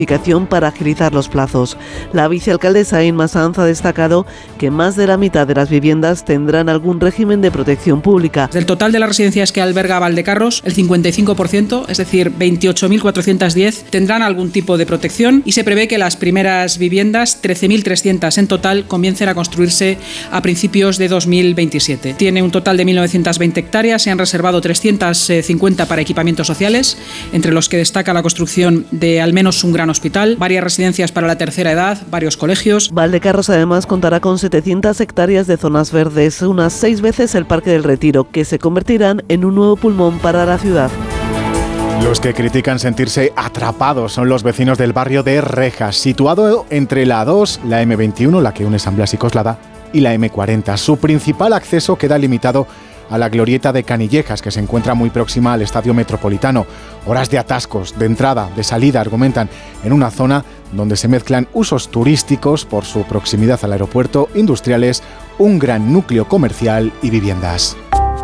para agilizar los plazos. La vicealcaldesa Inma Sanz ha destacado que más de la mitad de las viviendas tendrán algún régimen de protección pública. Del total de las residencias que alberga Valdecarros, el 55%, es decir, 28.410, tendrán algún tipo de protección y se prevé que las primeras viviendas, 13.300 en total, comiencen a construirse a principios de 2027. Tiene un total de 1.920 hectáreas, se han reservado 350 para equipamientos sociales, entre los que destaca la construcción de al menos un gran hospital, varias residencias para la tercera edad, varios colegios. Valdecarros además contará con 700 hectáreas de zonas verdes, unas 6 veces el Parque del Retiro, que se convertirán en un nuevo pulmón para la ciudad. Los que critican sentirse atrapados son los vecinos del barrio de Rejas, situado entre la A2, la M21, la que une San Blas y Coslada, y la M40. Su principal acceso queda limitado a la glorieta de Canillejas, que se encuentra muy próxima al Estadio Metropolitano. Horas de atascos, de entrada, de salida, argumentan, en una zona donde se mezclan usos turísticos por su proximidad al aeropuerto, industriales, un gran núcleo comercial y viviendas.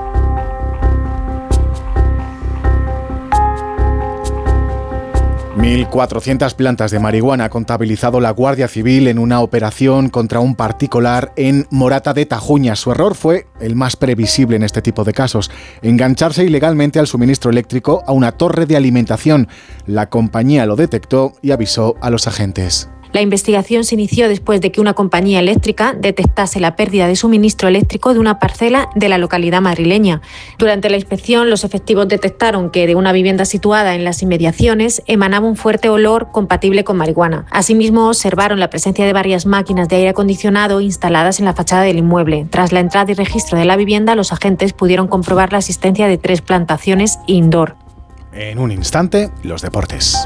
$1.400 plantas de marihuana ha contabilizado la Guardia Civil en una operación contra un particular en Morata de Tajuña. Su error fue el más previsible en este tipo de casos: engancharse ilegalmente al suministro eléctrico a una torre de alimentación. La compañía lo detectó y avisó a los agentes. La investigación se inició después de que una compañía eléctrica detectase la pérdida de suministro eléctrico de una parcela de la localidad madrileña. Durante la inspección, los efectivos detectaron que de una vivienda situada en las inmediaciones emanaba un fuerte olor compatible con marihuana. Asimismo, observaron la presencia de varias máquinas de aire acondicionado instaladas en la fachada del inmueble. Tras la entrada y registro de la vivienda, los agentes pudieron comprobar la existencia de 3 plantaciones indoor. En un instante, los deportes.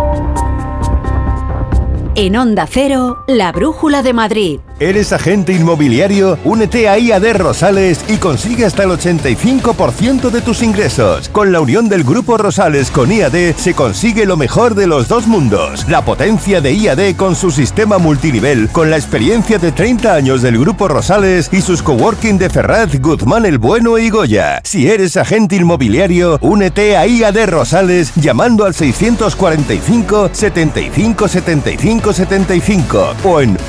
En Onda Cero, la Brújula de Madrid. ¿Eres agente inmobiliario? Únete a IAD Rosales y consigue hasta el 85% de tus ingresos. Con la unión del Grupo Rosales con IAD se consigue lo mejor de los dos mundos. La potencia de IAD con su sistema multinivel, con la experiencia de 30 años del Grupo Rosales y sus coworking de Ferraz, Guzmán el Bueno y Goya. Si eres agente inmobiliario, únete a IAD Rosales llamando al 645 75 75 75 o en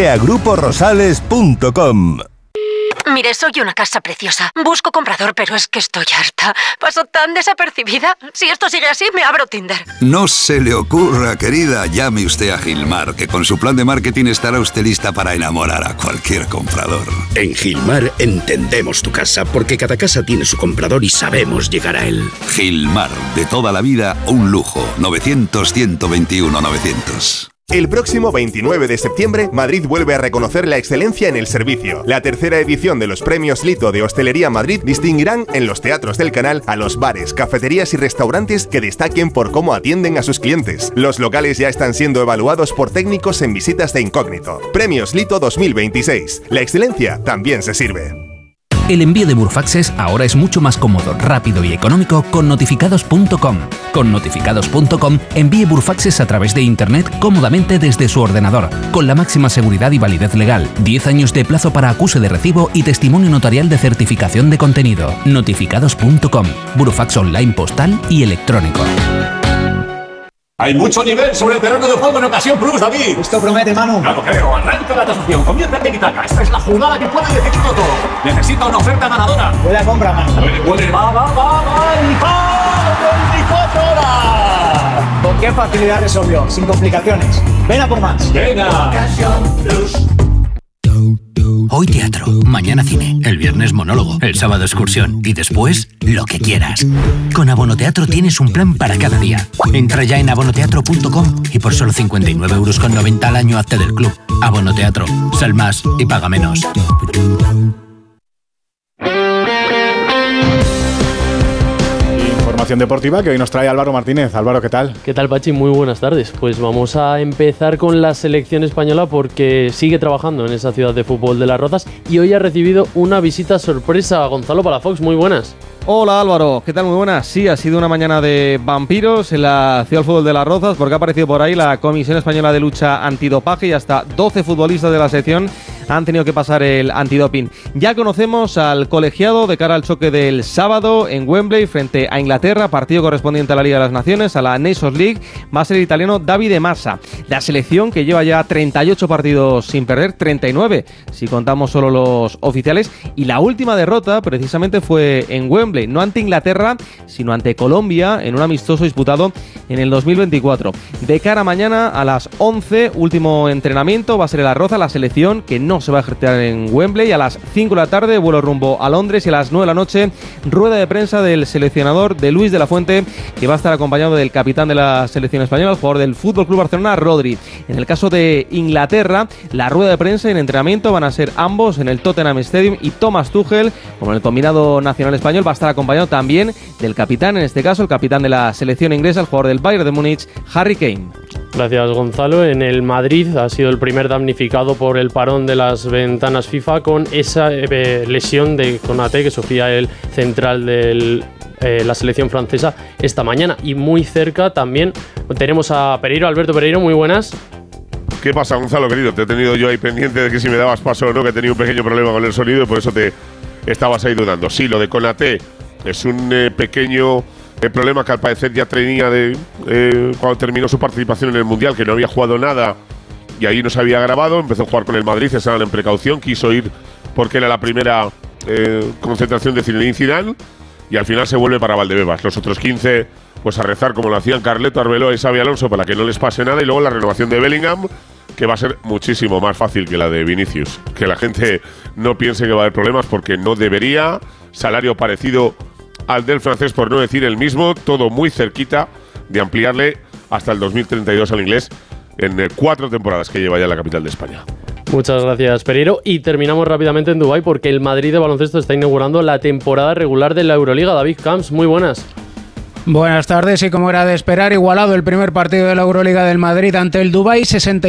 úneteagruporosales.com. Mire, soy una casa preciosa. Busco comprador, pero es que estoy harta. Paso tan desapercibida. Si esto sigue así, me abro Tinder. No se le ocurra, querida. Llame usted a Gilmar, que con su plan de marketing estará usted lista para enamorar a cualquier comprador. En Gilmar entendemos tu casa, porque cada casa tiene su comprador y sabemos llegar a él. Gilmar, de toda la vida, un lujo. 900-121-900. El próximo 29 de septiembre, Madrid vuelve a reconocer la excelencia en el servicio. La tercera edición de los Premios Lito de Hostelería Madrid distinguirán en los teatros del canal a los bares, cafeterías y restaurantes que destaquen por cómo atienden a sus clientes. Los locales ya están siendo evaluados por técnicos en visitas de incógnito. Premios Lito 2026. La excelencia también se sirve. El envío de Burfaxes ahora es mucho más cómodo, rápido y económico con notificados.com. Con notificados.com envíe Burfaxes a través de internet cómodamente desde su ordenador, con la máxima seguridad y validez legal, 10 años de plazo para acuse de recibo y testimonio notarial de certificación de contenido. Notificados.com. Burfax online, postal y electrónico. Hay mucho nivel sobre el terreno de juego en Ocasión Plus, David. Esto promete, Manu. Claro, creo. Arranca la tasación. Comienza el tiki-taka. Esta es la jugada que puede decidirlo todo. Necesita una oferta ganadora. Buena compra, Manu. Puede. Va. ¡Y ¡pa! 24 horas! ¿Con qué facilidad resolvió? Sin complicaciones. Ven a por más. Venga. Ocasión Plus. Hoy teatro, mañana cine, el viernes monólogo, el sábado excursión y después lo que quieras. Con Abonoteatro tienes un plan para cada día. Entra ya en abonoteatro.com y por solo 59,90 € al año hazte del club. Abonoteatro, sal más y paga menos. Información deportiva que hoy nos trae Álvaro Martínez. Álvaro, ¿qué tal? ¿Qué tal, Pachi? Muy buenas tardes. Pues vamos a empezar con la selección española porque sigue trabajando en esa ciudad de fútbol de Las Rozas y hoy ha recibido una visita sorpresa. Gonzalo Palafox, muy buenas. Hola Álvaro, ¿qué tal? Muy buenas. Sí, ha sido una mañana de vampiros en la ciudad del fútbol de Las Rozas porque ha aparecido por ahí la Comisión Española de Lucha Antidopaje y hasta 12 futbolistas de la selección han tenido que pasar el antidoping. Ya conocemos al colegiado de cara al choque del sábado en Wembley frente a Inglaterra, partido correspondiente a la Liga de las Naciones, a la Nations League. Va a ser el italiano Davide Massa. La selección que lleva ya 38 partidos sin perder, 39 si contamos solo los oficiales, y la última derrota precisamente fue en Wembley, no ante Inglaterra, sino ante Colombia en un amistoso disputado en el 2024. De cara a mañana a las 11, último entrenamiento, va a ser el Arroza, la selección que no se va a ejercitar en Wembley. A las 5 de la tarde, vuelo rumbo a Londres, y a las 9 de la noche, rueda de prensa del seleccionador de Luis de la Fuente, que va a estar acompañado del capitán de la selección española, el jugador del FC Barcelona, Rodri. En el caso de Inglaterra, la rueda de prensa y el entrenamiento van a ser ambos en el Tottenham Stadium, y Thomas Tuchel, como en el combinado nacional español, va a estar acompañado también del capitán, en este caso el capitán de la selección inglesa, el jugador del Bayern de Múnich, Harry Kane. Gracias, Gonzalo. En el Madrid ha sido el primer damnificado por el parón de las ventanas FIFA con esa lesión de Konaté que sufría el central del la selección francesa esta mañana. Y muy cerca también tenemos a Pereiro, Alberto Pereiro, muy buenas. ¿Qué pasa, Gonzalo, querido? Te he tenido yo ahí pendiente de que si me dabas paso o no, que he tenido un pequeño problema con el sonido y por eso te estabas ahí dudando. Sí, lo de Konaté es un pequeño problema que al parecer ya tenía cuando terminó su participación en el Mundial, que no había jugado nada y ahí no se había grabado. Empezó a jugar con el Madrid, estaban en precaución, quiso ir porque era la primera concentración de Zinedine Zidane y al final se vuelve para Valdebebas. Los otros 15, pues a rezar como lo hacían Carleto, Arbeloa y Xabi Alonso para que no les pase nada, y luego la renovación de Bellingham, que va a ser muchísimo más fácil que la de Vinicius. Que la gente no piense que va a haber problemas, porque no debería. Salario parecido al del francés, por no decir el mismo, todo muy cerquita de ampliarle hasta el 2032 al inglés en 4 temporadas que lleva ya en la capital de España. Muchas gracias, Pereiro. Y terminamos rápidamente en Dubái porque el Madrid de baloncesto está inaugurando la temporada regular de la Euroliga. David Camps, muy buenas. Buenas tardes, y como era de esperar, igualado el primer partido de la Euroliga del Madrid ante el Dubái,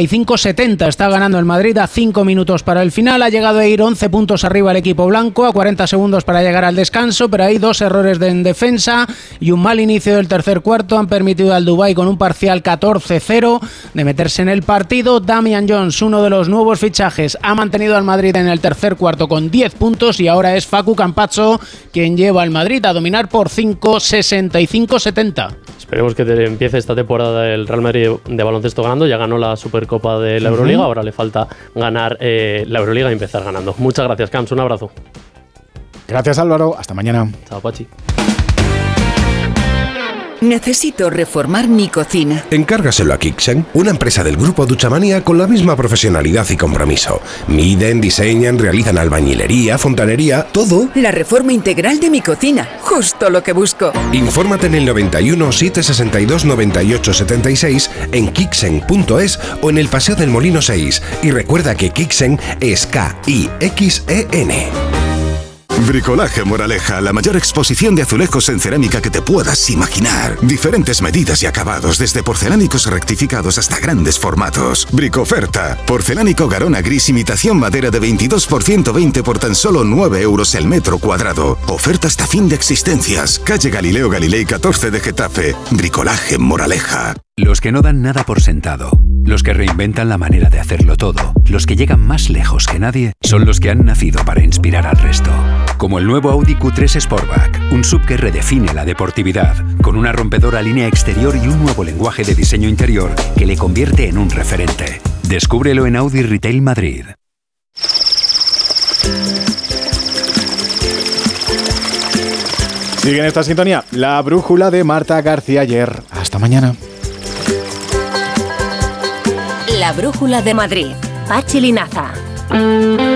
65-70. Está ganando el Madrid a 5 minutos para el final. Ha llegado a ir 11 puntos arriba el equipo blanco, a 40 segundos para llegar al descanso, pero hay 2 errores en defensa y un mal inicio del tercer cuarto han permitido al Dubái, con un parcial 14-0, de meterse en el partido. Damian Jones, uno de los nuevos fichajes, ha mantenido al Madrid en el tercer cuarto con 10 puntos y ahora es Facu Campazzo quien lleva al Madrid a dominar por 5, 65-70. Esperemos que empiece esta temporada el Real Madrid de baloncesto ganando. Ya ganó la Supercopa de la Euroliga, ahora le falta ganar la Euroliga y empezar ganando. Muchas gracias, Camps, un abrazo. Gracias, Álvaro, hasta mañana. Chao, Pachi. Necesito reformar mi cocina. Encárgaselo a Kixen, una empresa del grupo Duchamania con la misma profesionalidad y compromiso. Miden, diseñan, realizan albañilería, fontanería, todo. La reforma integral de mi cocina, justo lo que busco. Infórmate en el 91 762 98 76, en Kixen.es o en el Paseo del Molino 6. Y recuerda que Kixen es K-I-X-E-N. Bricolaje Moraleja, la mayor exposición de azulejos en cerámica que te puedas imaginar. Diferentes medidas y acabados, desde porcelánicos rectificados hasta grandes formatos. Bricoferta, porcelánico Garona gris imitación madera de 22% 20 por tan solo 9 euros el metro cuadrado. Oferta hasta fin de existencias. Calle Galileo Galilei 14 de Getafe. Bricolaje Moraleja. Los que no dan nada por sentado, los que reinventan la manera de hacerlo todo, los que llegan más lejos que nadie, son los que han nacido para inspirar al resto. Como el nuevo Audi Q3 Sportback, un SUV que redefine la deportividad, con una rompedora línea exterior y un nuevo lenguaje de diseño interior que le convierte en un referente. Descúbrelo en Audi Retail Madrid. Sigue en esta sintonía la brújula de Marta García Ayer. Hasta mañana. La brújula de Madrid. Pachi Linaza.